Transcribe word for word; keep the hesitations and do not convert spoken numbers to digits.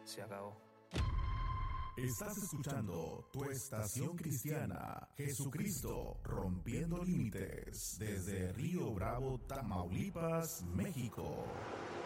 Se acabó. Estás escuchando Tu Estación Cristiana, Jesucristo Rompiendo Límites, desde Río Bravo, Tamaulipas, México.